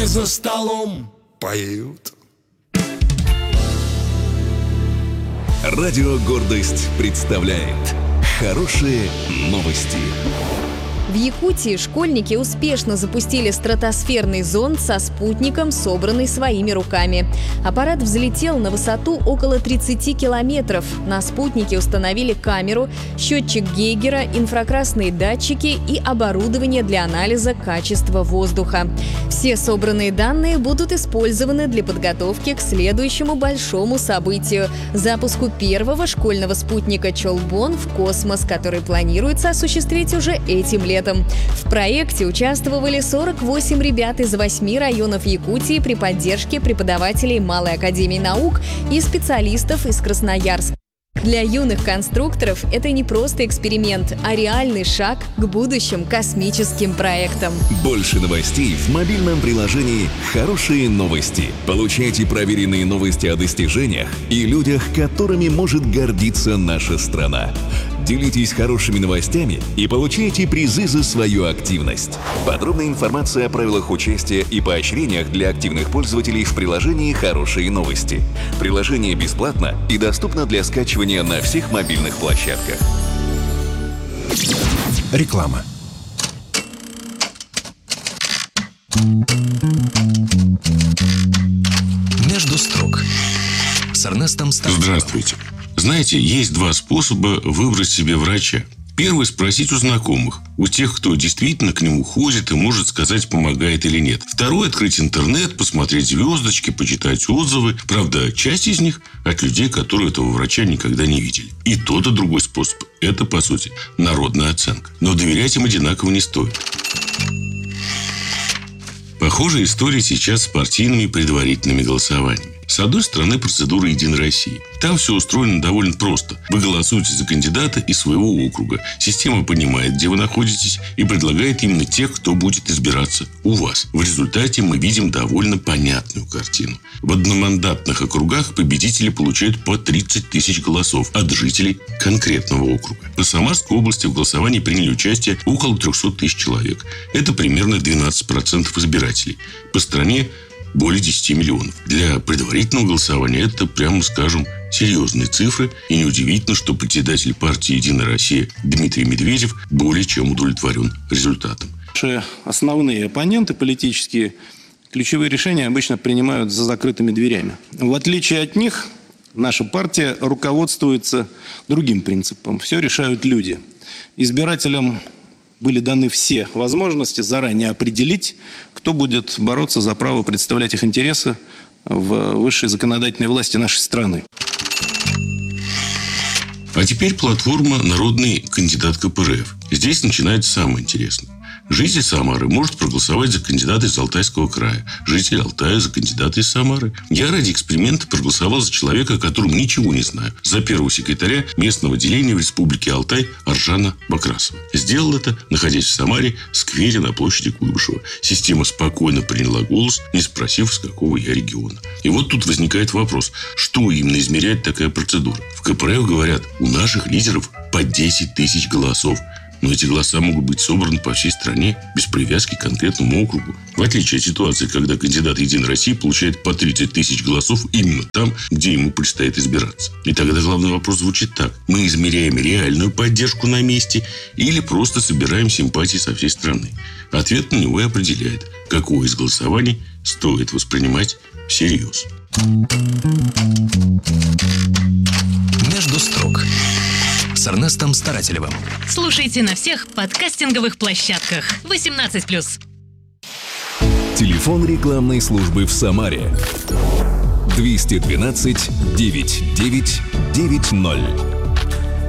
все за столом поют. Радио «Гордость» представляет хорошие новости. В Якутии школьники успешно запустили стратосферный зонд со спутником, собранный своими руками. Аппарат взлетел на высоту около 30 километров. На спутнике установили камеру, счетчик Гейгера, инфракрасные датчики и оборудование для анализа качества воздуха. Все собранные данные будут использованы для подготовки к следующему большому событию – запуску первого школьного спутника «Чолбон» в космос, который планируется осуществить уже этим летом. В проекте участвовали 48 ребят из 8 районов Якутии при поддержке преподавателей Малой академии наук и специалистов из Красноярска. Для юных конструкторов это не просто эксперимент, а реальный шаг к будущим космическим проектам. Больше новостей в мобильном приложении «Хорошие новости». Получайте проверенные новости о достижениях и людях, которыми может гордиться наша страна. Делитесь хорошими новостями и получайте призы за свою активность. Подробная информация о правилах участия и поощрениях для активных пользователей в приложении «Хорошие новости». Приложение бесплатно и доступно для скачивания на всех мобильных площадках. Реклама. Между строк с Эрнестом Старцевым. Здравствуйте. Знаете, есть два способа выбрать себе врача. Первый – спросить у знакомых, у тех, кто действительно к нему ходит и может сказать, помогает или нет. Второй – открыть интернет, посмотреть звездочки, почитать отзывы. Правда, часть из них от людей, которые этого врача никогда не видели. И тот, и другой способ – это, по сути, народная оценка. Но доверять им одинаково не стоит. Похожая история сейчас с партийными предварительными голосованиями. С одной стороны, процедура «Единой России». Там все устроено довольно просто. Вы голосуете за кандидата из своего округа. Система понимает, где вы находитесь, и предлагает именно тех, кто будет избираться у вас. В результате мы видим довольно понятную картину. В одномандатных округах победители получают по 30 тысяч голосов от жителей конкретного округа. По Самарской области в голосовании приняли участие около 300 тысяч человек. Это примерно 12% избирателей. По стране более 10 миллионов. Для предварительного голосования это, прямо скажем, серьезные цифры. И неудивительно, что председатель партии «Единая Россия» Дмитрий Медведев более чем удовлетворен результатом. Наши основные оппоненты политические ключевые решения обычно принимают за закрытыми дверями. В отличие от них, наша партия руководствуется другим принципом. Все решают люди. Избирателям были даны все возможности заранее определить, кто будет бороться за право представлять их интересы в высшей законодательной власти нашей страны. А теперь платформа «Народный кандидат КПРФ». Здесь начинается самое интересное. Житель Самары может проголосовать за кандидата из Алтайского края. Житель Алтая за кандидата из Самары. Я ради эксперимента проголосовал за человека, о котором ничего не знаю. За первого секретаря местного отделения в Республике Алтай Аржана Бакрасова. Сделал это, находясь в Самаре, в сквере на площади Куйбышева. Система спокойно приняла голос, не спросив, с какого я региона. И вот тут возникает вопрос, что именно измеряет такая процедура. В КПРФ говорят, у наших лидеров по 10 тысяч голосов. Но эти голоса могут быть собраны по всей стране без привязки к конкретному округу. В отличие от ситуации, когда кандидат «Единой России» получает по 30 тысяч голосов именно там, где ему предстоит избираться. И тогда главный вопрос звучит так. Мы измеряем реальную поддержку на месте или просто собираем симпатии со всей страны? Ответ на него и определяет, какое из голосований стоит воспринимать всерьез. Между строк с Эрнестом Старателевым. Слушайте на всех подкастинговых площадках. 18+. Телефон рекламной службы в Самаре 212 99 90.